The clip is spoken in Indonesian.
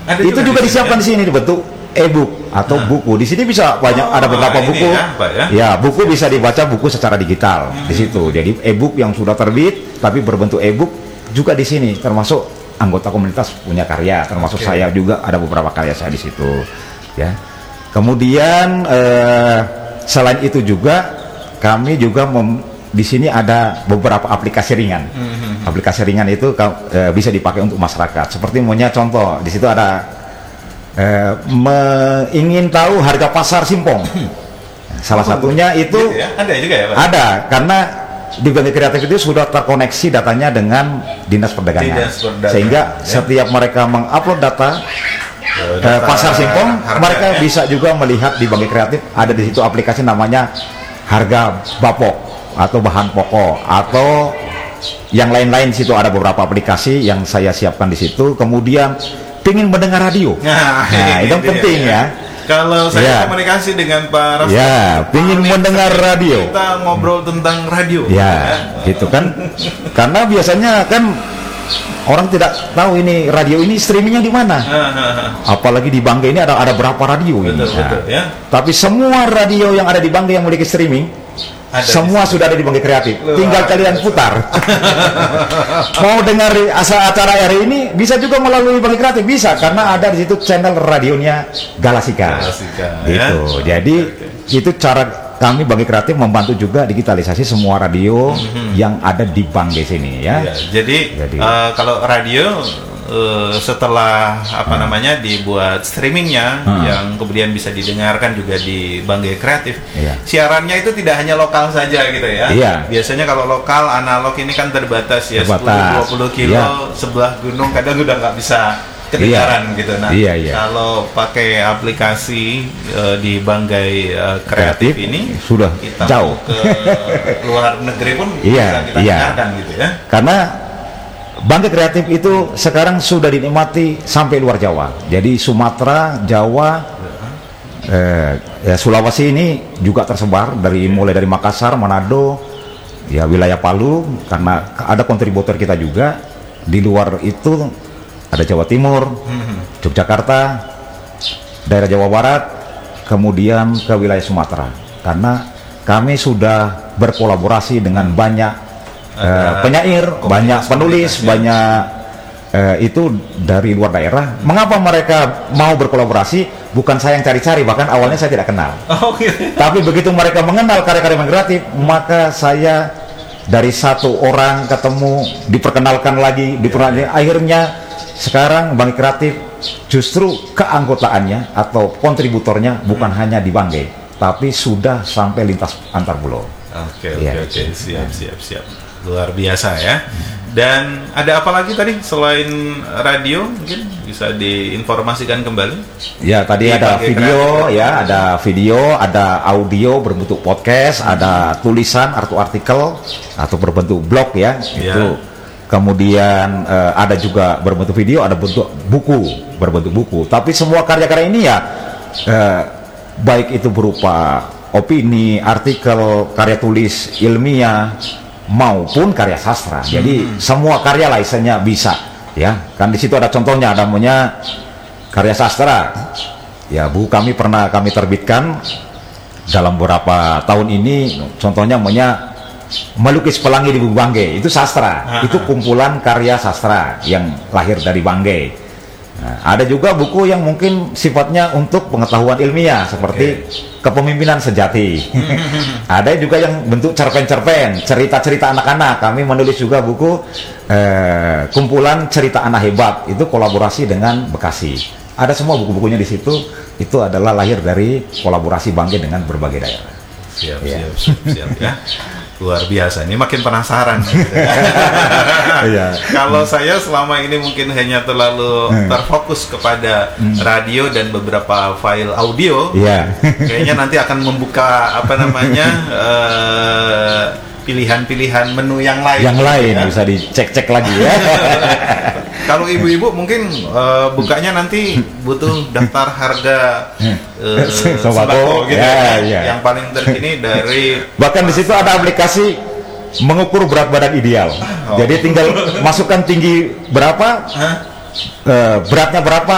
Itu juga disiapkan di sini bentuk e-book atau buku. Di sini bisa banyak, ada beberapa buku. Ya, buku bisa dibaca buku secara digital di situ. Jadi e-book yang sudah terbit tapi berbentuk e-book juga di sini, termasuk anggota komunitas punya karya, termasuk saya juga ada beberapa karya saya di situ. Ya. Kemudian selain itu juga kami juga di sini ada beberapa aplikasi ringan. Aplikasi ringan itu bisa dipakai untuk masyarakat. Seperti contoh di situ ada ingin tahu harga pasar Simpong. Salah satunya itu ada juga ya, Pak? Ada, karena di Banggai Kreatif itu sudah terkoneksi datanya dengan Dinas Perdagangan. Sehingga setiap mereka mengupload data pasar Simpong, mereka bisa juga melihat di Banggai Kreatif ada di situ aplikasi namanya harga bapok atau bahan pokok atau yang lain-lain. Situ ada beberapa aplikasi yang saya siapkan di situ. Kemudian ingin mendengar radio, itu penting ya. Kalau saya komunikasi dengan Pak Raffi, ingin mendengar radio, kita ngobrol tentang radio, gitu kan? Karena biasanya kan orang tidak tahu ini radio ini streamingnya di mana. Apalagi di Banggai ini ada berapa radio ini. Betul, ya. Tapi semua radio yang ada di Banggai yang memiliki streaming semua sudah ada di Banggai Kreatif. Tinggal kalian putar. Mau dengar acara hari ini bisa juga melalui Banggai Kreatif, bisa karena ada di situ channel radionya Galasika. Gitu. Jadi itu cara kami Banggai Kreatif membantu juga digitalisasi semua radio yang ada di Banggai sini ya. Jadi kalau radio setelah dibuat streamingnya yang kemudian bisa didengarkan juga di Banggai Kreatif, siarannya itu tidak hanya lokal saja gitu ya. Biasanya kalau lokal analog ini kan terbatas ya, 10-20 kilo sebelah gunung kadang udah nggak bisa kedengaran gitu. Nah, kalau pakai aplikasi di Banggai Kreatif ini sudah jauh ke luar negeri pun bisa kita dengarkan gitu ya. Karena Banggai Kreatif itu sekarang sudah dinikmati sampai luar Jawa. Jadi Sumatera, Jawa, Sulawesi ini juga tersebar mulai dari Makassar, Manado, ya wilayah Palu. Karena ada kontributor kita juga di luar itu ada Jawa Timur, Yogyakarta, daerah Jawa Barat, kemudian ke wilayah Sumatera. Karena kami sudah berkolaborasi dengan banyak penyair, banyak penulis, banyak itu dari luar daerah. Mengapa mereka mau berkolaborasi? Bukan saya yang cari-cari, bahkan awalnya saya tidak kenal. Tapi begitu mereka mengenal karya-karya Banggai Kreatif, maka saya dari satu orang ketemu, diperkenalkan lagi, akhirnya sekarang Banggai Kreatif justru keanggotaannya atau kontributornya bukan hanya di Banggai, tapi sudah sampai lintas antar pulau. Oke, siap. Luar biasa ya. Dan ada apa lagi tadi selain radio, mungkin bisa diinformasikan kembali? Ya, tadi ada video ya, ada video, ada audio berbentuk podcast, ada tulisan atau artikel atau berbentuk blog ya. Itu kemudian ada juga berbentuk video, ada bentuk berbentuk buku. Tapi semua karya-karya ini ya baik itu berupa opini, artikel, karya tulis ilmiah maupun karya sastra. Jadi semua karya lisensinya bisa ya. Kan di situ ada contohnya, namanya karya sastra. Ya, buku kami pernah kami terbitkan dalam beberapa tahun ini. Contohnya namanya Melukis Pelangi di Banggai. Itu sastra. Itu kumpulan karya sastra yang lahir dari Banggai. Nah, ada juga buku yang mungkin sifatnya untuk pengetahuan ilmiah seperti Kepemimpinan Sejati. Ada juga yang bentuk cerpen-cerpen, cerita-cerita anak-anak. Kami menulis juga buku kumpulan cerita anak hebat. Itu kolaborasi dengan Bekasi. Ada semua buku-bukunya di situ. Itu adalah lahir dari kolaborasi Banggai dengan berbagai daerah. Siap ya. Luar biasa, ini makin penasaran. Kalau saya selama ini mungkin hanya terlalu terfokus kepada radio dan beberapa file audio, kayaknya nanti akan membuka pilihan-pilihan menu yang lain. Yang lain ya? Bisa dicek-cek lagi ya. Kalau ibu-ibu mungkin bukanya nanti butuh daftar harga sembako gitu yang paling terkini dari. Bahkan di situ ada aplikasi mengukur berat badan ideal. Jadi tinggal masukkan tinggi berapa, beratnya berapa,